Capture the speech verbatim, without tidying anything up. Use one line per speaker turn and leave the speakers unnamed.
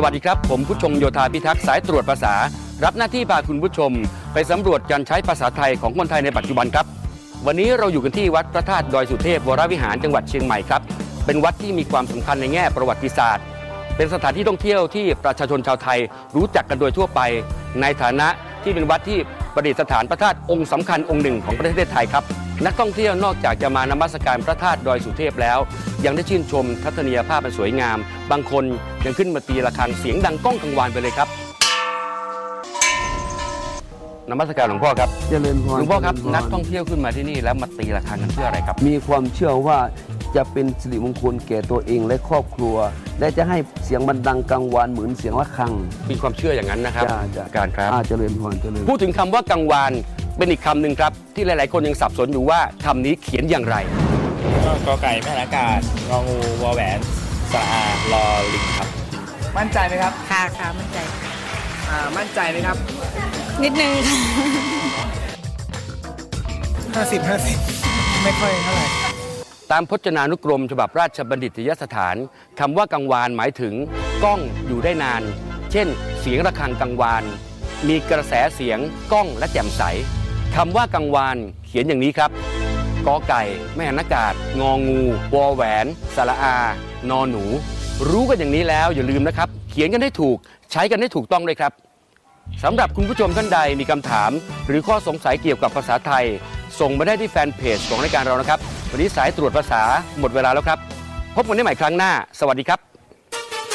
วัสดีครับผมผู้ชงโยธาพิทักษ์สายตรวจภาษารับหน้าที่พาคุณผู้ชมไปสำรวจการใช้ภาษาไทยของคนไทยในปัจจุบันครับวันนี้เราอยู่กันที่วัดพระธาตุดอยสุเทพวรวิหารจังหวัดเชียงใหม่ครับเป็นวัดที่มีความสำคัญในแง่ประวัติศาสตร์เป็นสถานที่ท่องเที่ยวที่ประชาชนชาวไทยรู้จักกันโดยทั่วไปในฐานะที่เป็นวัดที่ประดิษฐานพระธาตุองค์สำคัญองค์หนึ่งของประเทศไทยครับนักท่องเที่ยวนอกจากจะมานมัสการพระธาตุดอยสุเทพแล้วยังได้ชื่นชมทัศนียภาพอันสวยงามบางคนยังขึ้นมาตีระฆังเสียงดังก้องกังวานไปเลยครับนมัสการหลวงพ่อครับ
เจริญพร
หลวงพ่อครับนักท่องเที่ยวขึ้นมาที่นี่แล้วมาตีระฆังกันเพื่ออะไรครับ
มีความเชื่อว่าจะเป็นสิริมงคลแก่ตัวเองและครอบครัวและจะให้เสียงมันดังกังวานเหมือนเสียงระฆัง
มีความเชื่ออย่างนั้นนะครับการครับ
เจริญพรเจริญ
พูดถึงคำว่ากังวานเป็นอีกคำหนึ่งครับที่หลายๆคนยังสับสนอยู่ว่าคำนี้เขียนอย่างไร
กอไก่แม่นอากาศงองูวอแหวนสระอารอลิงครับ
มั่นใจไหมครับ
ค่ะค่ะมั่นใจ
อ่ามั่นใจไหมครับ
นิดนึงค่ะ
ห้าสิบห้าสิบไม่ค่อยเท่าไหร่
ตามพจนานุกรมฉบับราชบัณฑิตยสถานคำว่ากังวานหมายถึงก้องอยู่ได้นานเช่นเสียงระฆังกังวานมีกระแสเสียงก้องและแจ่มใสคำว่ากังวานเขียนอย่างนี้ครับกอไก่แม่นอากาศงองูวอแหวนสระอานอหนูรู้กันอย่างนี้แล้วอย่าลืมนะครับเขียนกันให้ถูกใช้กันให้ถูกต้องด้วยครับสำหรับคุณผู้ชมท่านใดมีคำถามหรือข้อสงสัยเกี่ยวกับภาษาไทยส่งมาได้ที่แฟนเพจของรายการเรานะครับวันนี้สายตรวจภาษาหมดเวลาแล้วครับพบกันได้ใหม่ครั้งหน้าสวัสดีครับ